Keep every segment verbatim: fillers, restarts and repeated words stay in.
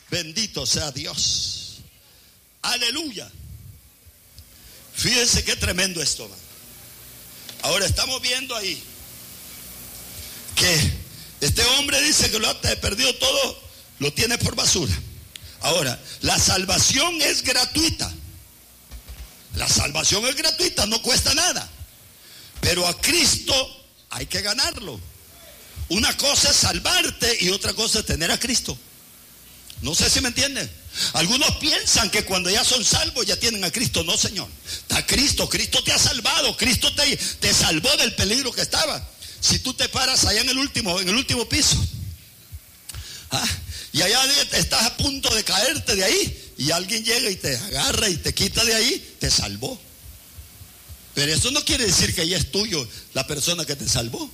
Bendito sea Dios. Aleluya. Fíjense qué tremendo esto, man. Ahora estamos viendo ahí que este hombre dice que lo ha perdido todo, lo tiene por basura. Ahora, la salvación es gratuita. La salvación es gratuita, no cuesta nada. Pero a Cristo hay que ganarlo. Una cosa es salvarte y otra cosa es tener a Cristo. No sé si me entienden. Algunos piensan que cuando ya son salvos ya tienen a Cristo. No, Señor. Está Cristo, Cristo te ha salvado. Cristo te, te salvó del peligro que estaba. Si tú te paras allá en el último, en el último piso, ¿ah? y allá estás a punto de caerte de ahí, y alguien llega y te agarra y te quita de ahí, te salvó. Pero eso no quiere decir que ya es tuyo la persona que te salvó.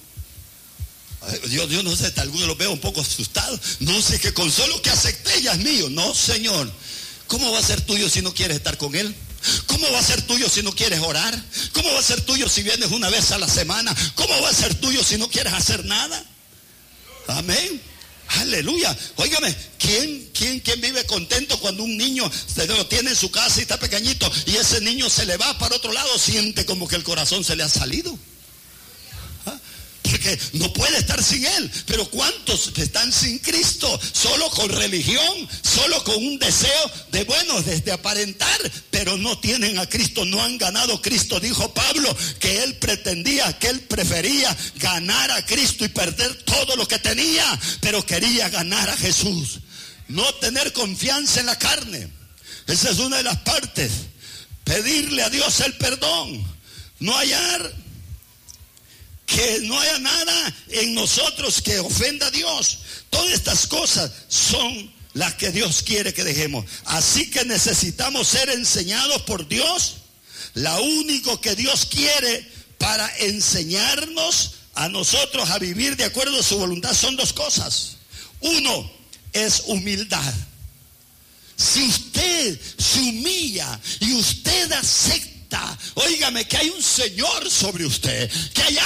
Dios, Dios no sé, algunos lo veo un poco asustados. No sé, que con solo que acepté ya es mío. No, Señor. ¿Cómo va a ser tuyo si no quieres estar con Él? ¿Cómo va a ser tuyo si no quieres orar? ¿Cómo va a ser tuyo si vienes una vez a la semana? ¿Cómo va a ser tuyo si no quieres hacer nada? Amén. Aleluya. Óigame, ¿quién, quién, quién vive contento cuando un niño se lo tiene en su casa y está pequeñito y ese niño se le va para otro lado? Siente como que el corazón se le ha salido. ¿Ah? Porque no puede estar sin Él. Pero ¿cuántos están sin Cristo? Solo con religión, solo con un deseo de, bueno, desde aparentar, pero no tienen a Cristo, no han ganado a Cristo. Dijo Pablo que él pretendía, que él prefería ganar a Cristo y perder todo lo que tenía, pero quería ganar a Jesús. No tener confianza en la carne. Esa es una de las partes. Pedirle a Dios el perdón. No hallar que no haya nada en nosotros que ofenda a Dios. Todas estas cosas son las que Dios quiere que dejemos. Así que necesitamos ser enseñados por Dios. Lo único que Dios quiere para enseñarnos a nosotros a vivir de acuerdo a su voluntad son dos cosas. Uno es humildad. Si usted se humilla y usted acepta, óigame, que hay un Señor sobre usted, que hay